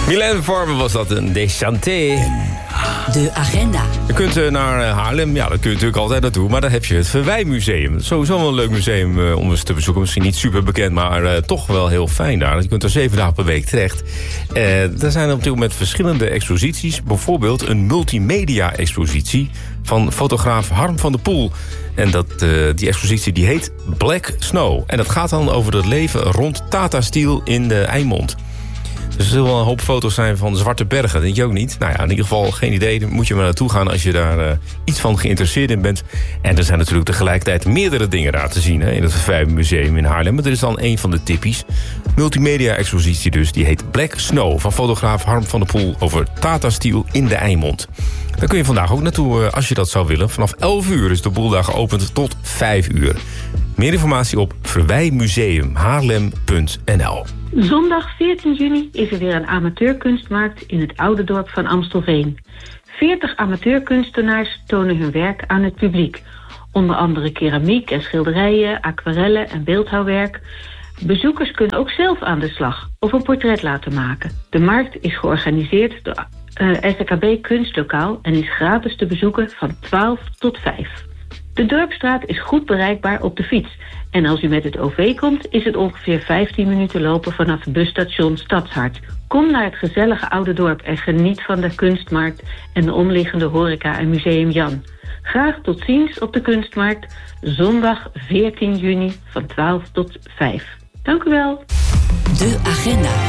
Mylène Farmer was dat, een déchanté. De agenda. Je kunt naar Haarlem, ja, daar kun je natuurlijk altijd naartoe. Maar daar heb je het Verwijmuseum. Sowieso wel een leuk museum om eens te bezoeken. Misschien niet super bekend, maar toch wel heel fijn daar. Je kunt er 7 dagen per week terecht. Daar zijn op dit moment verschillende exposities. Bijvoorbeeld een multimedia-expositie van fotograaf Harm van der Poel. En die expositie die heet Black Snow. En dat gaat dan over het leven rond Tata Steel in de Eimond. Dus er zullen wel een hoop foto's zijn van zwarte bergen. Denk je ook niet? Nou ja, in ieder geval geen idee. Dan moet je maar naartoe gaan als je daar iets van geïnteresseerd in bent. En er zijn natuurlijk tegelijkertijd meerdere dingen daar te zien. Hè, in het Verwijmuseum in Haarlem. Maar er is dan een van de typisch. Multimedia-expositie dus. Die heet Black Snow. Van fotograaf Harm van der Poel over Tata Steel in de Eimond. Daar kun je vandaag ook naartoe als je dat zou willen. Vanaf 11 uur is de boel daar geopend tot 5 uur. Meer informatie op verwijmuseumhaarlem.nl. Zondag 14 juni is er weer een amateurkunstmarkt in het oude dorp van Amstelveen. 40 amateurkunstenaars tonen hun werk aan het publiek. Onder andere keramiek en schilderijen, aquarellen en beeldhouwwerk. Bezoekers kunnen ook zelf aan de slag of een portret laten maken. De markt is georganiseerd door SKB Kunstlokaal en is gratis te bezoeken van 12 tot 5. De Dorpsstraat is goed bereikbaar op de fiets. En als u met het OV komt, is het ongeveer 15 minuten lopen vanaf het busstation Stadshart. Kom naar het gezellige oude dorp en geniet van de kunstmarkt en de omliggende horeca en Museum Jan. Graag tot ziens op de kunstmarkt, zondag 14 juni van 12 tot 5. Dank u wel. De agenda.